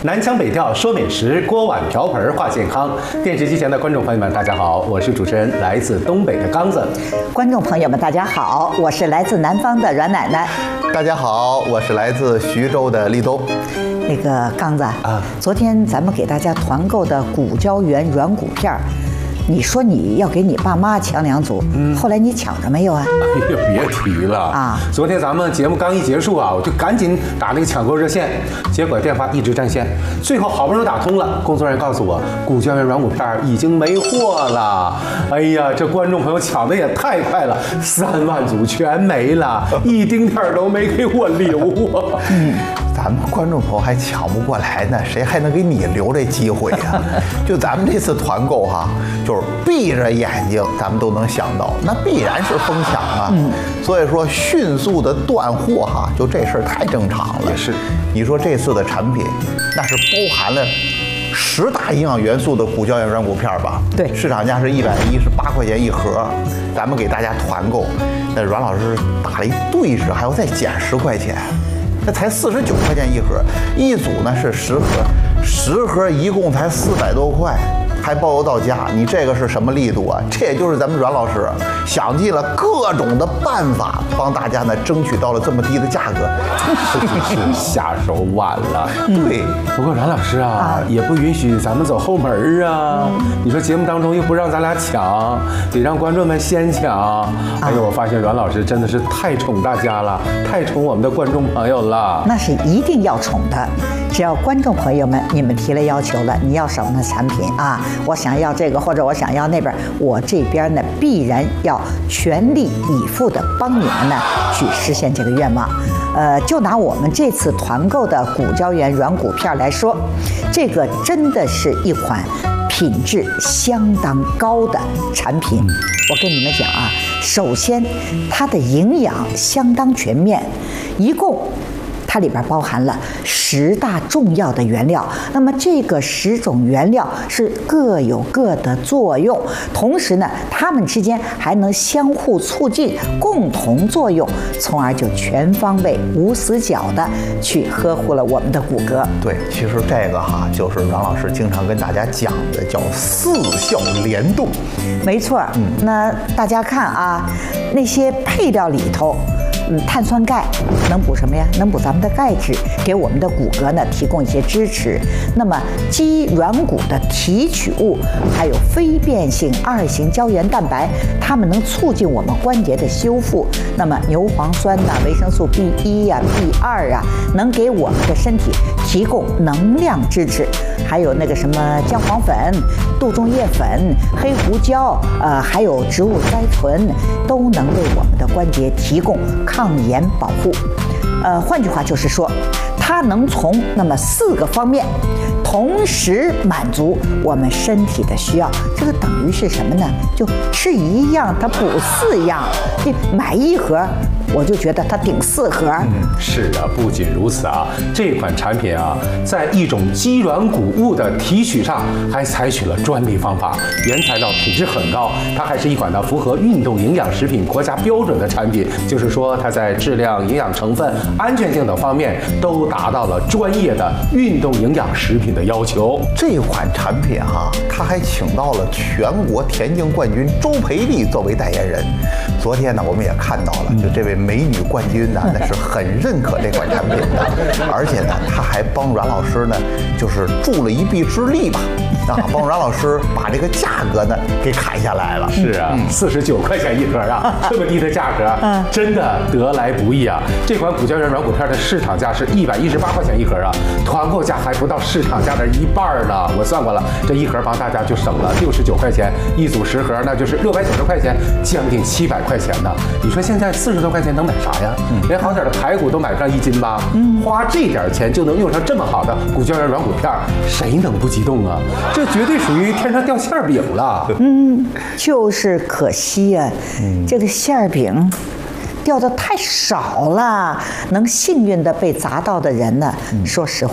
南腔北调说美食，锅碗瓢盆话健康。电视机前的观众朋友们，大家好，我是主持人来自东北的刚子。 观众朋友们，大家好，我是来自南方的阮奶奶。 大家好，我是来自徐州的立冬。 那个刚子啊，昨天咱们给大家团购的骨胶原软骨片儿，你说你要给你爸妈抢2组，后来你抢着没有啊？ 哎呀，别提了啊！昨天咱们节目刚一结束啊，我就赶紧打那个抢购热线，结果电话一直占线，最后好不容易打通了，工作人员告诉我，骨胶原软骨片已经没货了。哎呀，这观众朋友抢的也太快了，3万组全没了，一丁点儿都没给我留啊！ 咱们观众朋友还抢不过来呢，谁还能给你留这机会呀？就咱们这次团购哈，就是闭着眼睛咱们都能想到，那必然是疯抢啊。所以说迅速的断货哈，就这事儿太正常了。 也是， 你说这次的产品，那是包含了10大营养元素的骨胶原软骨片吧？ 对， 市场价是118块钱一盒，咱们给大家团购，那阮老师打了一对折，还要再减10块钱。那才49块钱一盒，一组呢是10盒，10盒一共才400多块，还包邮到家。你这个是什么力度啊？这也就是咱们阮老师想尽了各种的办法，帮大家呢争取到了这么低的价格。 是下手晚了。 对， 不过阮老师啊，也不允许咱们走后门啊。你说节目当中又不让咱俩抢，得让观众们先抢。哎呦，我发现阮老师真的是太宠大家了，太宠我们的观众朋友了。 那是一定要宠的，只要观众朋友们你们提了要求了，你要什么产品啊？我想要这个，或者我想要那边，我这边呢必然要全力以赴的帮你们呢去实现这个愿望。就拿我们这次团购的骨胶原软骨片来说，这个真的是一款品质相当高的产品。我跟你们讲啊，首先它的营养相当全面，一共它里边包含了10大重要的原料，那么这个10种原料是各有各的作用，同时呢，它们之间还能相互促进，共同作用，从而就全方位、无死角的去呵护了我们的骨骼。 对，其实这个哈，就是阮老师经常跟大家讲的，叫4效联动。 没错，那大家看啊，那些配料里头。碳酸钙能补什么呀？能补咱们的钙质，给我们的骨骼呢提供一些支持。那么肌软骨的提取物，还有非变性2型胶原蛋白，它们能促进我们关节的修复。那么牛磺酸呐、维生素 B1 呀、B2啊，能给我们的身体提供能量支持。还有那个什么姜黄粉、杜仲叶粉、黑胡椒，还有植物甾醇，都能为我们的关节提供抗炎保护。换句话就是说，它能从那么4个方面同时满足我们身体的需要。这个等于是什么呢？就吃1样它补4样，你买1盒我就觉得它顶4盒。 是啊，不仅如此啊，这款产品啊，在一种肌软骨物的提取上还采取了专利方法，原材料品质很高，它还是一款呢符合运动营养食品国家标准的产品，就是说它在质量、营养成分、安全性等方面都达到了专业的运动营养食品的要求。 这款产品哈，它还请到了全国田径冠军周培丽作为代言人。昨天呢，我们也看到了，就这位美女冠军呢，那是很认可这款产品的，而且呢，她还帮阮老师呢，就是助了一臂之力吧，帮阮老师把这个价格呢给砍下来了。 是啊，49块钱一盒啊，这么低的价格，真的得来不易啊。这款骨胶原软骨片的市场价是118块钱一盒啊，团购价还不到市场价的1半呢。我算过了，这一盒帮大家就省了69块钱，一组10盒那就是690块钱，将近700块钱呢。你说现在40多块钱能买啥呀？连好点的排骨都买不上1斤吧？花这点钱就能用上这么好的骨胶原软骨片，谁能不激动啊？这绝对属于天上掉馅饼了。 就是可惜呀，这个馅饼掉的太少了，能幸运的被砸到的人呢，说实话。